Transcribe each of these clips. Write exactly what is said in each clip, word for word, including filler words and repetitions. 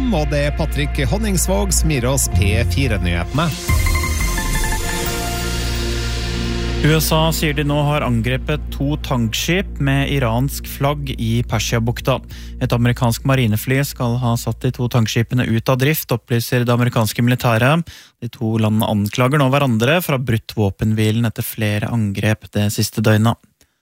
fem, og det er Patrick Honningsvåg som gir oss P fire-nyhetene. U S A sier de nå har angrepet to tankskip med iransk flagg i Persiabukta. Et amerikansk marinefly skal ha satt de to tankskipene ut av drift, opplyser det amerikanske militæret. De to landene anklager nå hverandre for å ha brutt våpenhvilen etter flere angrep det siste døgnet.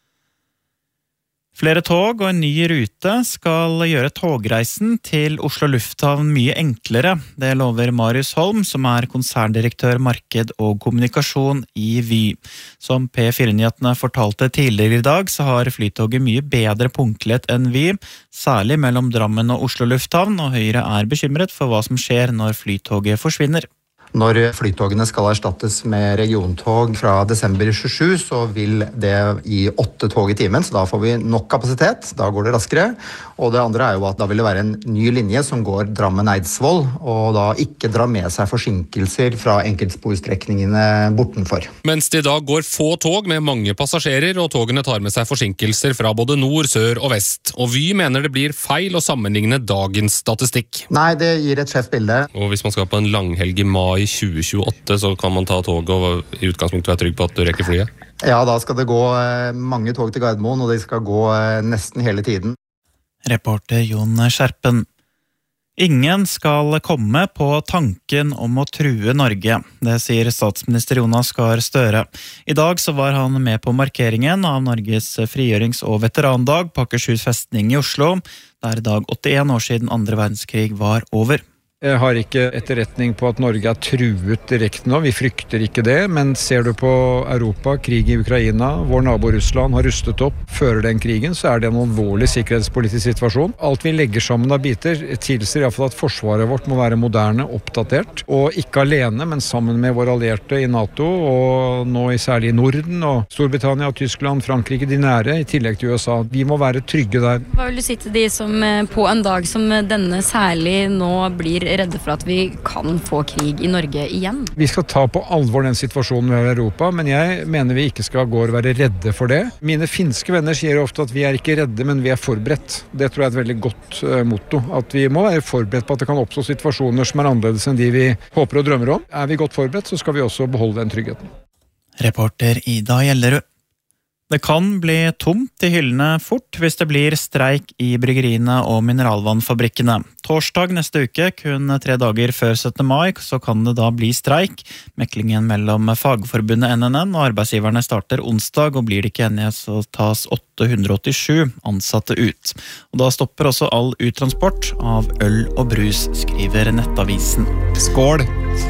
Flere tog og en ny rute skal gjøre togreisen til Oslo Lufthavn mye enklere. Det lover Marius Holm, som er konserndirektør marked og kommunikasjon i Vy. Som P fire-nyhetene fortalte tidligere i dag, så har flytoget mye bedre punktlighet enn Vy, særlig mellom Drammen og Oslo Lufthavn, og Høyre er bekymret for hva som skjer når flytoget forsvinner. Når flytogene skal erstattes med regiontog fra desember tjuesju, så vil det gi åtte tog i timen, så da får vi nok kapasitet, da går det raskere. Og det andre er jo at da vil det være en ny linje som går Drammen-Eidsvoll, og da ikke dra med seg forsinkelser fra enkeltsporstrekningene bortenfor. Mens det da går få tog med mange passasjerer, og togene tar med seg forsinkelser fra både nord, sør og vest. Og Vy mener det blir feil å sammenligne dagens statistikk. Nei, det gir et skjevt bilde. Og hvis man skal på en langhelg i mai i tjue tjueåtte, så kan man ta toget og i utgangspunktet være trygg på at du rekker flyet? Ja, da skal det gå mange tog til Gardermoen, og de skal gå nesten hele tiden. Reporter Jon Skjerpen. Ingen skal komme på tanken om å true Norge, det sier statsminister Jonas Gahr Støre. I dag så var han med på markeringen av Norges frigjørings- og veterandag på Akershus festning i Oslo. Det er i dag åttien år siden andre verdenskrig var over. Jeg har ikke etterretning på at Norge er truet direkte nå, vi frykter ikke det, men ser du på Europa, krig i Ukraina, vår nabo Russland har rustet opp, fører den krigen, så er det en alvorlig sikkerhetspolitisk situasjon. Alt vi legger sammen av biter tilsier i hvert fall at forsvaret vårt må være moderne, oppdatert, og ikke alene, men sammen med våre allierte i NATO, og nå i særlig i Norden, og Storbritannia, Tyskland, Frankrike, de nære, i tillegg til U S A. Vi må være trygge der. Hva vil du si til de som på en dag som denne særlig nå blir redde for at vi kan få krig i Norge igjen? Vi skal ta på alvor den situasjonen vi har i Europa, men jeg mener vi ikke skal gå og være redde for det. Mine finske venner sier ofte at vi er ikke redde, men vi er forberedt. Det tror jeg er et veldig godt uh, motto. At vi må være forberedt på at det kan oppstå situasjoner som er annerledes enn de vi håper og drømmer om. Er vi godt forberedt, så skal vi også beholde den tryggheten. Reporter Ida Gjellerud. Det kan bli tomt i hyllene fort hvis det blir streik i bryggeriene og mineralvannfabrikkene. Torsdag neste uke, kun tre dager før syttende mai, så kan det da bli streik. Meklingen mellom Fagforbundet N N N og arbeidsgiverne starter onsdag, og blir det ikke enige så tas åtte hundre åttisju ansatte ut. Og da stopper også all uttransport av øl og brus, skriver Nettavisen. Skål!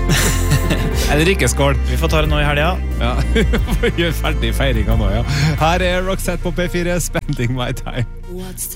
Eller ikke skål. Vi får ta det nå i helga. Ja, gjør ferdig feiringa nå, ja. Her er Roxette på P fire, Spending My Time.